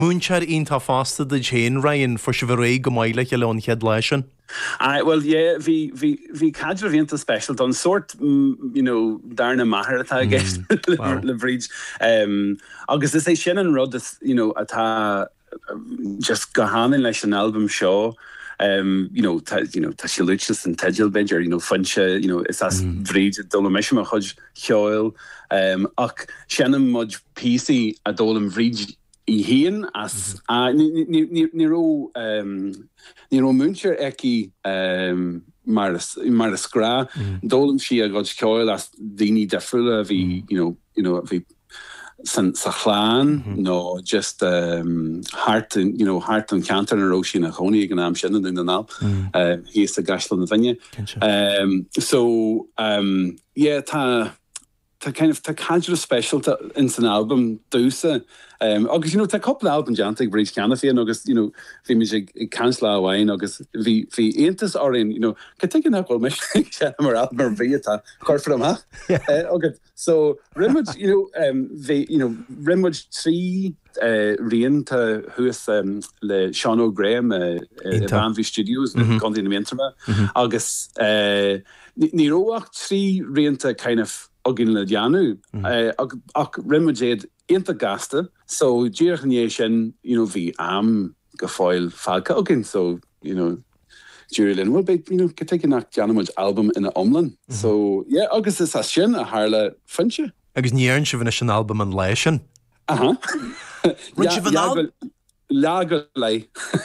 Múnsear ionta fásta de chéan Ryan for se bh ré go maiile le an chead leisin. Well, yeah, vi cadre vianta special don sort, darna mahar atá guess le bridge. Agus is é sin an rud is, atá just gohanin leis an album show. Ta si luchas an tedil bedger, funse, is as bridge dole meisi a chud choil. Ach sinnam mud PC a dolem bridge I hien as niro Müncher eki mar a skra dolem si a god coil as dini defrule vi vi san sachlan no just hart and canter and roshi na choni gan am shin in the nal he is a gaslan vinye so yeah ta kind of ta casual special in an album dousa agus ta couple album jantig bridge canafy and agus vi music cancel away agus vi eintas or in ka taking up me mar album vita card from ha okay so Rimwood Rimwood 3 rian ta who is le Sean O'Graham Vanvi Studios continental agus ni roach 3 rian ta kind of ogin le Janu ach Rimwood inta gasta so Jirchan vi am gefoil falka ogin so Julian will be could take an Janamud album in a omlin so yeah agus is a sin a harle funche agus níarn se bhna an album an leisin lager lei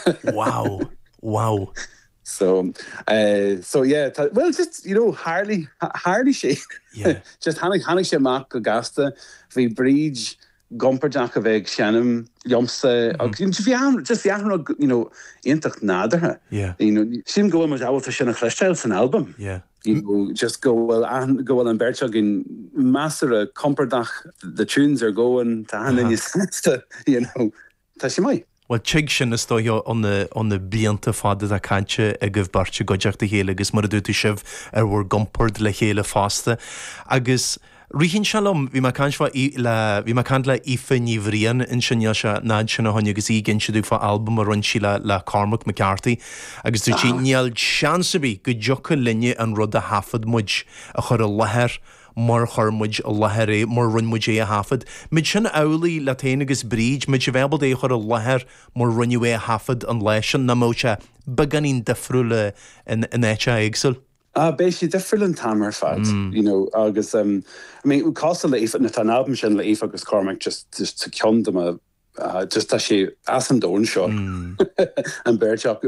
wow so yeah well just hardly she just hannig she mak go gasta vi bridge gomper jack of egg Shannon Jomse just intach nader sim go much out sin a Christels an album just go well and Berchog in master comperdach the tunes are going to hand in your ta Well, chig sin is stoio on the blianta fada a cantse a gov barche gojacht de hele agus mar dúti sib war gompord le hele faste agus Rihin shalom vi ma kanswa vi ma kandla ifni vrian in shinyasha nad shina honya gzi gen shidu fa album run shila la Cormac McCarthy agus du nial chancebi go jokka linne an rud a hafad muj a chor a laher mar chormuj a lahere mar run muj a hafad mid sin auli latin agus bridge mid jebel de chor a laher mar run you a hafad an leshan na mocha beganin defrule in echa exel basically different tamer fad, agus I mean cost leif in an album sin leif agus Cormac just to come them just as she as an don shot and Berchok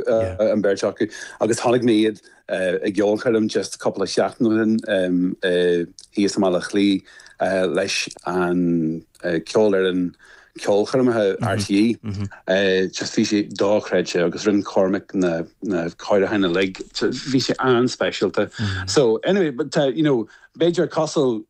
agus honig made a yolkadam just a couple of shacknoden he is mal chli lesh and Kjoller and Kjolcherm RTE just fi dog credje agus rin Cormac na coide haine leg fi an special so anyway but Beijar Castle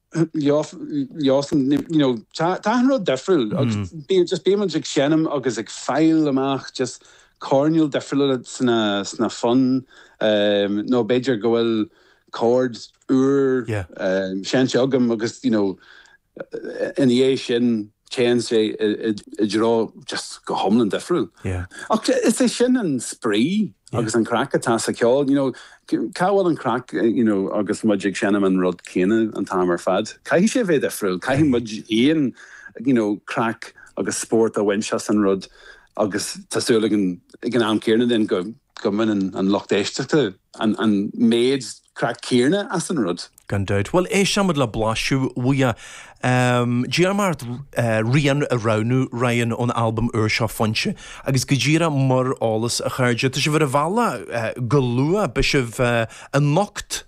Josten ta defrill just be man shennem agus ag feil amach just corneal defrill sna fun no Beijar goel chords shan jogum agus in the Asian chance a draw just go homlan defrill. It's a shin and spree agus an crack a tas a kjol, Cawal and crack, agus mudjig shenam and rod kena and tamer fad. Kai she ve defrill, kai mudj ian, crack agus sport a winchas and rod agus tasuligan again am kierna then go in and locked echte and made crack kierna as an rod. Ganduid. Well, shamad la blashu wuya Giamart rian around Ryan on album Ursha Funche agus gajira mar alles a charge to shiver vala galua bishav a knocked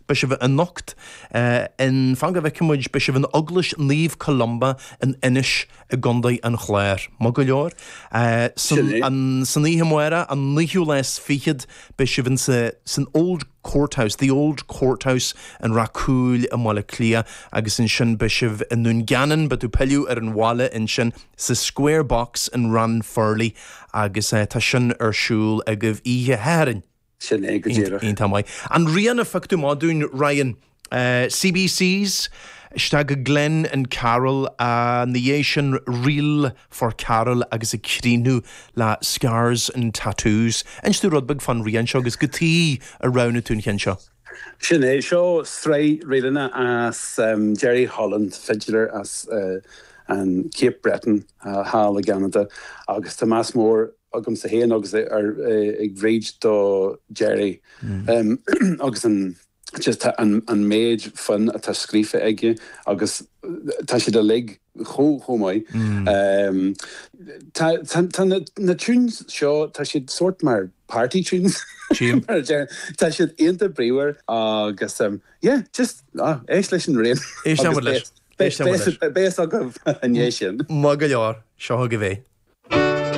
in fanga vekumuj bishav an uglish leave Columba and Inish a gondai and Claire Mogolor an sani himwera an lihu less fichid bishav in san old courthouse, the old courthouse in Rakul and Malaclia, agus in Shin Bishop in Nungannon, but to Pelu an Walla in Shin, the square box in Ran Furley, agus Tashin Urshul, a give Ihe Herring. Shin Egajira. And Rihanna Faktumadun Ryan, CBC's Sta go Glenn and Carol na dhé sin rial for Carol agus a críú le scars and tattoos. Ein stú rud bag fan rian seo agus go tí a rana tún chean seo. Sin é seo srei réileanna as Jerry Holland fiddler as an Cape Breton há le Canada agus tá más mór agam sa héan agus ag réid do Jerry agus an just an méid fan a tá scrífa aige agus tá si a lig cho mai. Na tunes seo tá siad sort mar party tunes. Tá siad inta brewer agus just éis leis an réon. Éis leis. Bés agam an dhé sin. Má go leor, seo go bhéh.